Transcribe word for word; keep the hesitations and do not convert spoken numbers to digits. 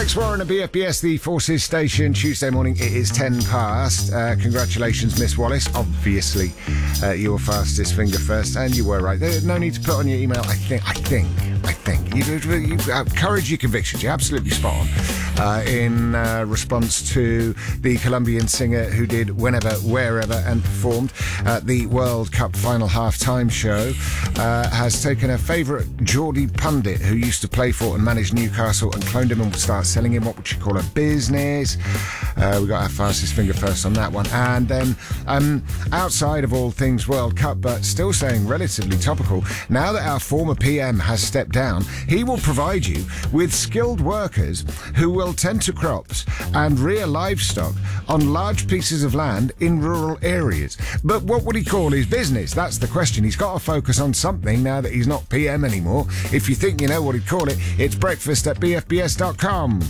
Alex Warren at B F B S, the Forces Station. Tuesday morning, it is ten past. Uh, congratulations, Miss Wallace. Obviously, uh, you were fastest finger first, and you were right. There's no need to put on your email. I think, I think, I think. You, you, you uh, courage your convictions. You're absolutely spot on. Uh, in uh, response to the Colombian singer who did Whenever, Wherever and performed at the World Cup final half-time show, uh, has taken her favourite Geordie pundit who used to play for and manage Newcastle and cloned him and will start selling him. What would you call a business? Uh, we got our fastest finger first on that one. And then um, outside of all things World Cup, but still staying relatively topical, now that our former P M has stepped down, he will provide you with skilled workers who will tend to crops and rear livestock on large pieces of land in rural areas. But what would he call his business? That's the question. He's got to focus on something now that he's not P M anymore. If you think you know what he'd call it, it's breakfast at b f b s dot com.